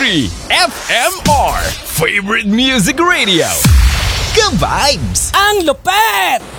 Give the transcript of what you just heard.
93 FMR Favorite Music Radio. Ka-vibes! Ang lupet!